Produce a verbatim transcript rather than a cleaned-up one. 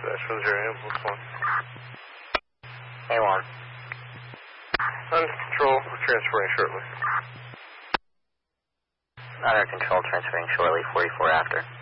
Dash one zero, ambulance one. A one. Under control, we're transferring shortly. Under control, transferring shortly, forty-four after.